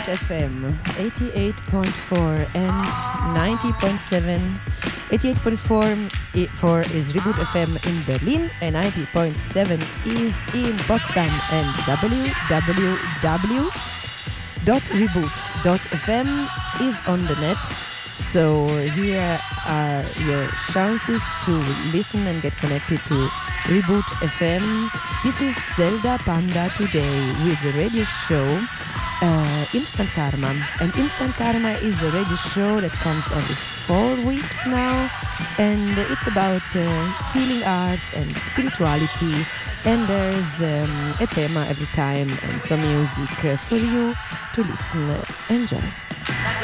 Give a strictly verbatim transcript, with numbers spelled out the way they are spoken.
Reboot F M eighty-eight point four and ninety point seven. eighty-eight point four is Reboot F M in Berlin and ninety point seven is in Potsdam, and w w w dot reboot dot f m is on the net. So here are your chances to listen and get connected to Reboot F M. This is Zelda Panda today with the radio show uh, Instant Karma. And Instant Karma is a radio show that comes every four weeks now. And it's about uh, healing arts and spirituality. And there's um, a theme every time and some music uh, for you to listen. Enjoy.